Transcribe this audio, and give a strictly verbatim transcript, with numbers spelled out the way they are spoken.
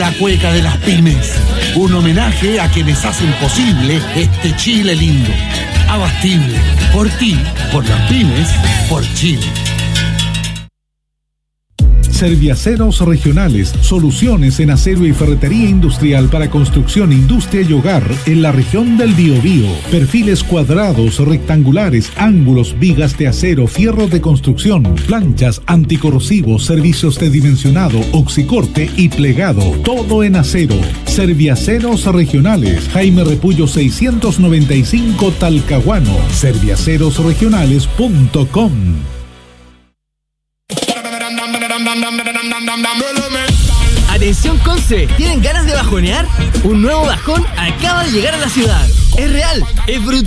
la cueca de las pymes. Un homenaje a quienes hacen posible este Chile lindo. Abastible. Por ti, por las pymes, por Chile. Serviaceros Regionales, soluciones en acero y ferretería industrial para construcción, industria y hogar en la región del Biobío. Perfiles cuadrados, rectangulares, ángulos, vigas de acero, fierro de construcción, planchas, anticorrosivos, servicios de dimensionado, oxicorte y plegado. Todo en acero. Serviaceros Regionales, Jaime Repullo seiscientos noventa y cinco Talcahuano. serviaceros regionales punto com. Atención Conce, ¿tienen ganas de bajonear? Un nuevo bajón acaba de llegar a la ciudad. Es real, es brutal.